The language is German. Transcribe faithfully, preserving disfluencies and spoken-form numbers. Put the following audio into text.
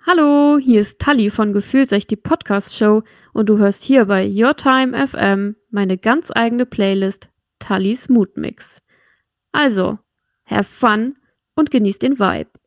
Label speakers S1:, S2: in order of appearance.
S1: Hallo, hier ist Tali von Gefühlt echt die Podcast-Show und du hörst hier bei Your Time F M meine ganz eigene Playlist Tallis Mood Mix. Also, have fun und genieß den Vibe.